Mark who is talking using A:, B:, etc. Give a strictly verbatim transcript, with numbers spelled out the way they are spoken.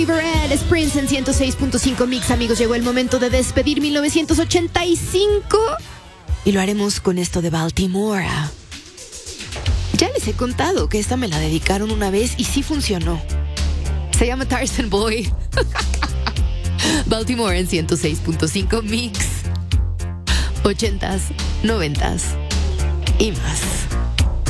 A: Red es Prince en ciento seis punto cinco Mix. Amigos, llegó el momento de despedir mil novecientos ochenta y cinco y lo haremos con esto de Baltimore. Ya les he contado que esta me la dedicaron una vez y sí funcionó. Se llama Tarzan Boy. Baltimore en ciento seis punto cinco Mix. Ochentas, noventas y más.